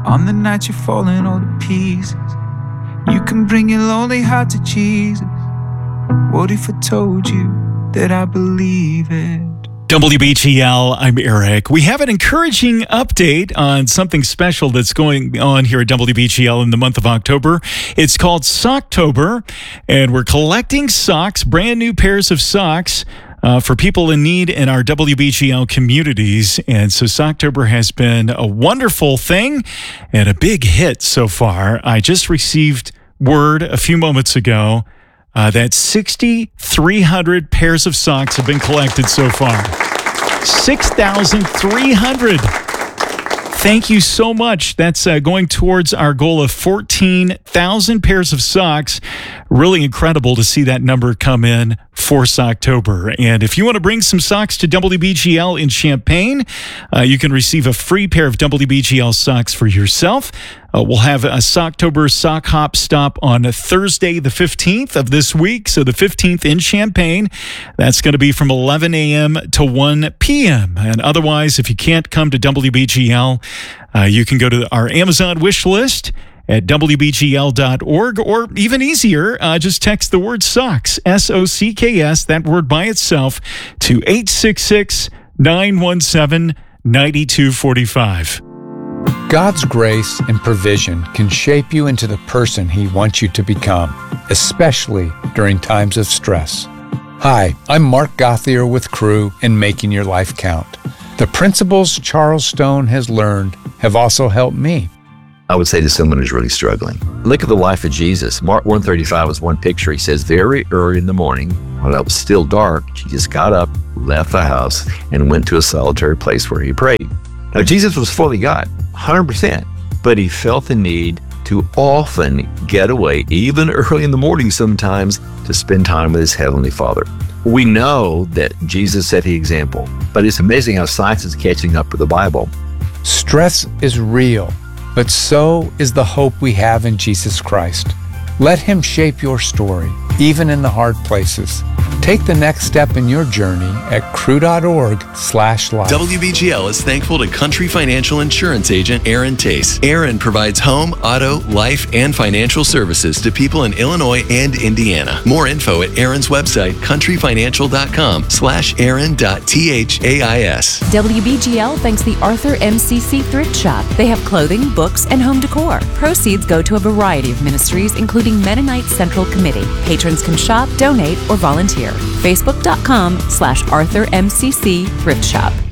On the night you're falling all to pieces, you can bring your lonely heart to Jesus. What if I told you that I believe it? WBGL, I'm Eric. We have an encouraging update on something special that's going on here at WBGL in the month of October. It's called Socktober, and we're collecting socks, brand new pairs of socks for people in need in our WBGL communities. And so Socktober has been a wonderful thing and a big hit so far. I just received word a few moments ago that 6,300 pairs of socks have been collected so far. 6,300. Thank you so much. That's going towards our goal of 14,000 pairs of socks. Really incredible to see that number come in for Socktober. And if you want to bring some socks to WBGL in Champaign, you can receive a free pair of WBGL socks for yourself. We'll have a Socktober sock hop stop on Thursday, the 15th of this week. So the 15th in Champaign. That's going to be from 11 a.m. to 1 p.m. And otherwise, if you can't come to WBGL, you can go to our Amazon wish list at WBGL.org, or even easier, just text the word socks, S-O-C-K-S, that word by itself, to 866-917-9245. God's grace and provision can shape you into the person He wants you to become, especially during times of stress. Hi, I'm Mark Gothier with Crew in Making Your Life Count. The principles Charles Stone has learned have also helped me. I would say to someone who's really struggling, look at the life of Jesus. Mark 1:35 is one picture. He says, very early in the morning, when it was still dark, Jesus got up, left the house, and went to a solitary place where he prayed. Now, Jesus was fully God, 100%, but he felt the need to often get away, even early in the morning sometimes, to spend time with his Heavenly Father. We know that Jesus set the example, but it's amazing how science is catching up with the Bible. Stress is real, but so is the hope we have in Jesus Christ. Let Him shape your story, even in the hard places. Take the next step in your journey at crew.org/life. WBGL is thankful to Country Financial Insurance Agent Aaron Tace. Aaron provides home, auto, life, and financial services to people in Illinois and Indiana. More info at Aaron's website, countryfinancial.com/aaron.thais. WBGL thanks the Arthur MCC Thrift Shop. They have clothing, books, and home decor. Proceeds go to a variety of ministries, including Mennonite Central Committee. Patrons can shop, donate, or volunteer. Facebook.com/ArthurMCC Thrift Shop.